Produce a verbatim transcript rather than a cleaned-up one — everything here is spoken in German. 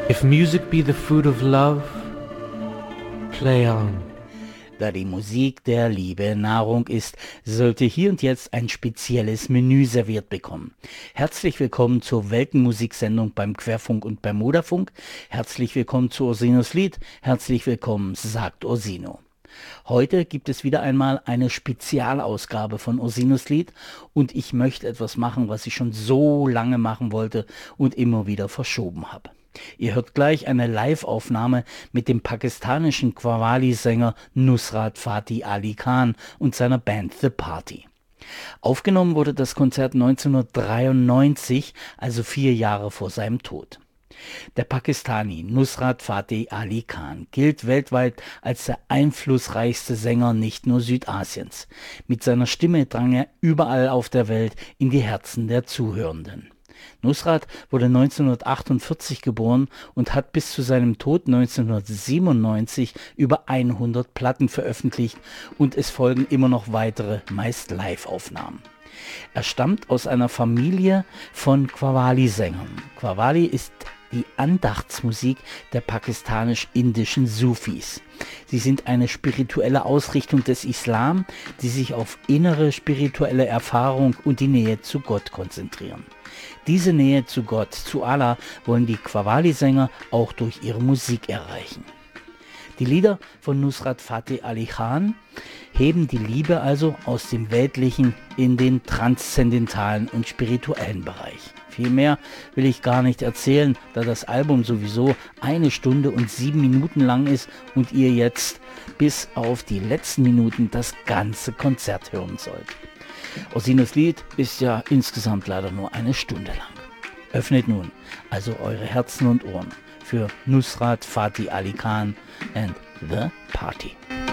If music be the food of love, play on. Da die Musik der Liebe Nahrung ist, sollte hier und jetzt ein spezielles Menü serviert bekommen. Herzlich willkommen zur Weltenmusiksendung beim Querfunk und beim Moderfunk. Herzlich willkommen zu Orsinos Lied. Herzlich willkommen, sagt Orsino. Heute gibt es wieder einmal eine Spezialausgabe von Orsinos Lied und ich möchte etwas machen, was ich schon so lange machen wollte und immer wieder verschoben habe. Ihr hört gleich eine Live-Aufnahme mit dem pakistanischen Qawwali-Sänger Nusrat Fateh Ali Khan und seiner Band The Party. Aufgenommen wurde das Konzert neunzehnhundertdreiundneunzig, also vier Jahre vor seinem Tod. Der Pakistani Nusrat Fateh Ali Khan gilt weltweit als der einflussreichste Sänger nicht nur Südasiens. Mit seiner Stimme drang er überall auf der Welt in die Herzen der Zuhörenden. Nusrat wurde neunzehnhundertachtundvierzig geboren und hat bis zu seinem Tod neunzehnhundertsiebenundneunzig über hundert Platten veröffentlicht und es folgen immer noch weitere, meist Live-Aufnahmen. Er stammt aus einer Familie von Qawwali-Sängern. Qawwali ist die Andachtsmusik der pakistanisch-indischen Sufis. Sie sind eine spirituelle Ausrichtung des Islam, die sich auf innere spirituelle Erfahrung und die Nähe zu Gott konzentrieren. Diese Nähe zu Gott, zu Allah, wollen die Qawwali-Sänger auch durch ihre Musik erreichen. Die Lieder von Nusrat Fateh Ali Khan heben die Liebe also aus dem Weltlichen in den transzendentalen und spirituellen Bereich. Viel mehr will ich gar nicht erzählen, da das Album sowieso eine Stunde und sieben Minuten lang ist und ihr jetzt bis auf die letzten Minuten das ganze Konzert hören sollt. Orsinos Lied ist ja insgesamt leider nur eine Stunde lang. Öffnet nun also eure Herzen und Ohren für Nusrat Fateh Ali Khan and The Party.